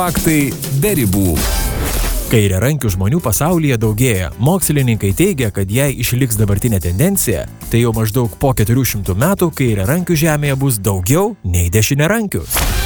Faktai be ribų. Kairiarankių žmonių pasaulyje daugėja. Mokslininkai teigia, kad jei išliks dabartinė tendencija, tai jau maždaug po 400 metų kairiarankių žemėje bus daugiau nei dešiniarankių.